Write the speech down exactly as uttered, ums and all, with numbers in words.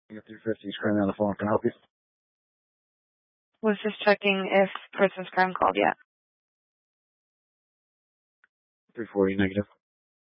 You got three fifty screaming on the phone. Can I help you? Was just checking if person's crime called yet. three forty negative.